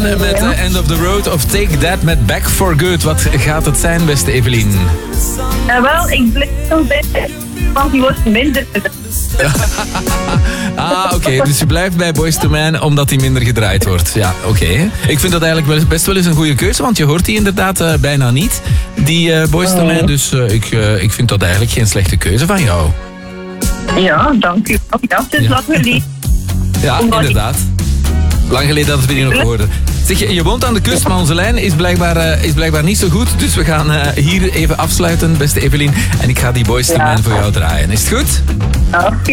met End of the Road of Take That met Back for Good. Wat gaat het zijn, beste Evelien? Wel, ik blijf nog bij, want die wordt minder. Oké, dus je blijft bij Boyz II Men omdat die minder gedraaid wordt. Ja, oké. Ik vind dat eigenlijk best wel eens een goede keuze, want je hoort die inderdaad bijna niet, die Boyz II Men. Dus ik vind dat eigenlijk geen slechte keuze van jou. Ja, dank u. Ja, het is lang geleden. Ja, inderdaad. Lang geleden dat we die nog hoorden. Zeg, je woont aan de kust, maar onze lijn is blijkbaar niet zo goed. Dus we gaan hier even afsluiten, beste Evelien. En ik ga die Boyz II Men voor jou draaien. Is het goed? Ja.